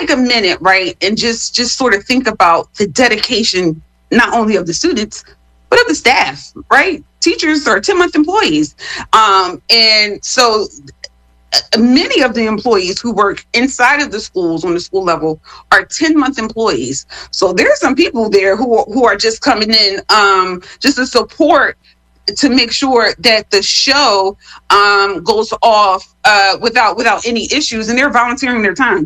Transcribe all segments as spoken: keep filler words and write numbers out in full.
take a minute, right, and just just sort of think about the dedication not only of the students but of the staff, right? Teachers are ten-month employees, um, and so many of the employees who work inside of the schools on the school level are ten-month employees. So there are some people there who who are just coming in um, just to support, to make sure that the show um, goes off uh, without without any issues, and they're volunteering their time.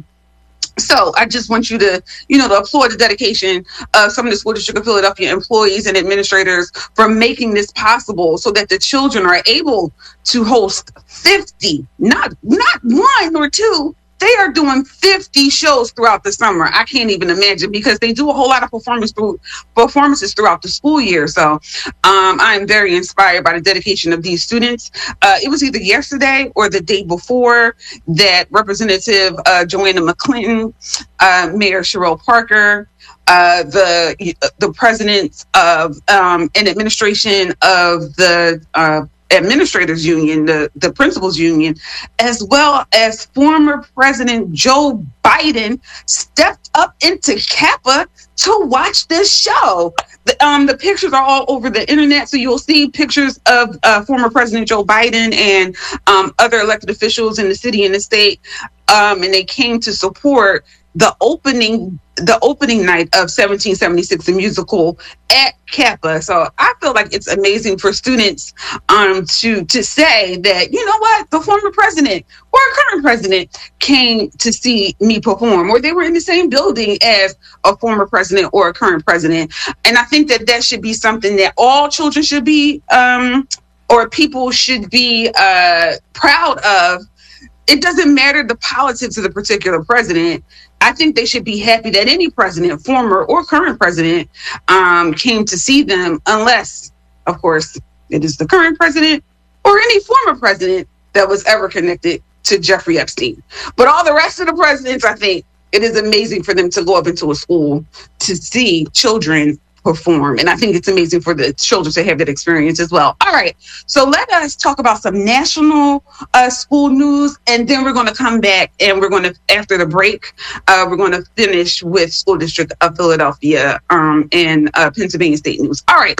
So I just want you to, you know, to applaud the dedication of some of the School District of Philadelphia employees and administrators for making this possible, so that the children are able to host fifty, not not one or two. They are doing fifty shows throughout the summer. I can't even imagine, because they do a whole lot of performance through, performances throughout the school year. So um, I'm very inspired by the dedication of these students. Uh, it was either yesterday or the day before that Representative uh, Joanna McClinton, uh, Mayor Sherelle Parker, uh, the the president of um, an administration of the uh, Administrators Union, the, the Principals Union, as well as former President Joe Biden, stepped up into Kappa to watch this show. The, um, the pictures are all over the internet, so you'll see pictures of uh, former President Joe Biden and um, other elected officials in the city and the state, um, and they came to support the opening the opening night of seventeen seventy-six, the musical, at Kappa. So I feel like it's amazing for students um, to to say that, you know what, the former president or current president came to see me perform, or they were in the same building as a former president or a current president. And I think that that should be something that all children should be, um, or people should be uh, proud of. It doesn't matter the politics of the particular president. I think they should be happy that any president, former or current president, um, came to see them, unless, of course, it is the current president or any former president that was ever connected to Jeffrey Epstein. But all the rest of the presidents, I think it is amazing for them to go up into a school to see children perform. And I think it's amazing for the children to have that experience as well. All right. So let us talk about some national uh, school news, and then we're going to come back and we're going to, after the break, uh, we're going to finish with School District of Philadelphia um, and uh, Pennsylvania State news. All right.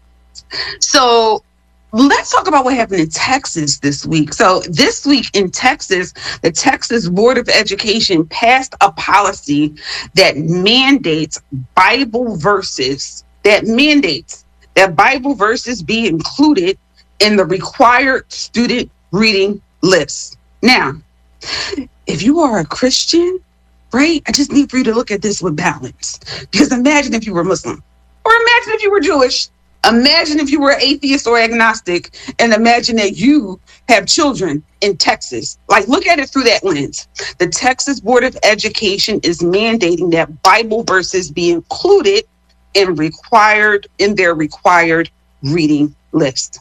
So let's talk about what happened in Texas this week. So this week in Texas, the Texas Board of Education passed a policy that mandates Bible verses, that mandates that Bible verses be included in the required student reading list. Now, if you are a Christian, right, I just need for you to look at this with balance. Because imagine if you were Muslim, or imagine if you were Jewish. Imagine if you were atheist or agnostic, and imagine that you have children in Texas. Like, look at it through that lens. The Texas Board of Education is mandating that Bible verses be included in required in their required reading list.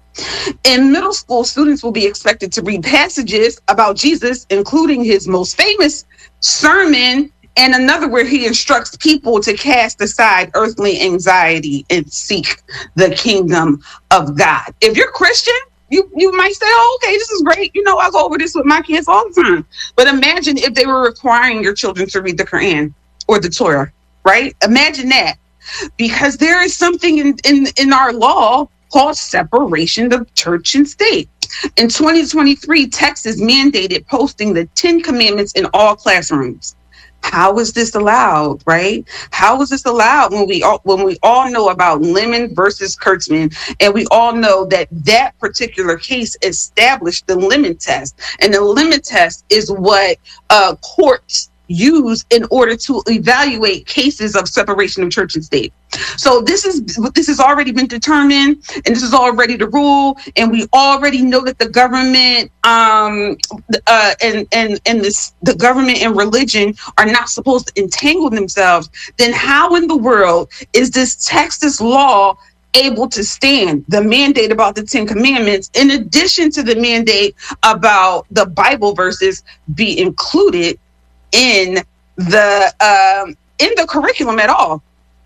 In middle school, students will be expected to read passages about Jesus, including his most famous sermon, and another where he instructs people to cast aside earthly anxiety and seek the kingdom of God. If you're Christian, you, you might say, oh, okay, this is great. You know, I go over this with my kids all the time. But imagine if they were requiring your children to read the Quran or the Torah, right? Imagine that. Because there is something in, in, in our law called separation of church and state. In twenty twenty-three, Texas mandated posting the Ten Commandments in all classrooms. How is this allowed, right? How is this allowed when we all, when we all know about Lemon versus Kurtzman, and we all know that that particular case established the Lemon test, and the Lemon test is what uh, courts use in order to evaluate cases of separation of church and state. So this is this has already been determined, and this is already the rule, and we already know that the government um, uh, and and and this the government and religion are not supposed to entangle themselves. Then how in the world is this Texas law able to stand, the mandate about the Ten Commandments, in addition to the mandate about the Bible verses be included in the um, in the curriculum at all?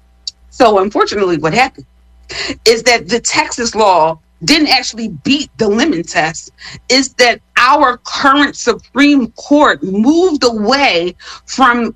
So unfortunately, what happened is that the Texas law didn't actually beat the Lemon test. Is that our current Supreme Court moved away from